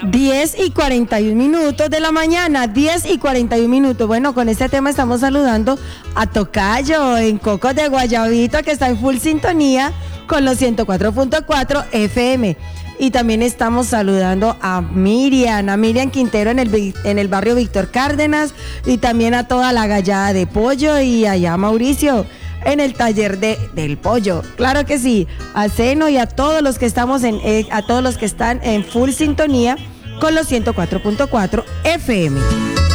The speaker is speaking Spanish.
10:41 de la mañana, 10:41. Bueno, con este tema estamos saludando a Tocayo en Cocos de Guayabito, que está en full sintonía con los 104.4 FM. Y también estamos saludando a Miriam Quintero en el barrio Víctor Cárdenas, y también a toda la gallada de pollo, y allá a Mauricio en el taller del pollo. Claro que sí, a Seno y a todos los que estamos a todos los que están en full sintonía con los 104.4 FM.